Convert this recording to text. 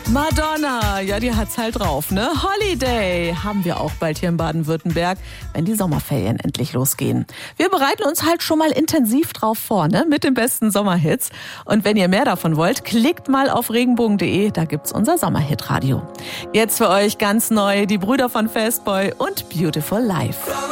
Madonna, ja, die hat's halt drauf, ne? Holiday haben wir auch bald hier in Baden-Württemberg, wenn die Sommerferien endlich losgehen. Wir bereiten uns halt schon mal intensiv drauf vor, ne? Mit den besten Sommerhits. Und wenn ihr mehr davon wollt, klickt mal auf regenbogen.de, da gibt's unser Sommerhit-Radio. Jetzt für euch ganz neu die Brüder von Fastboy und Beautiful Life.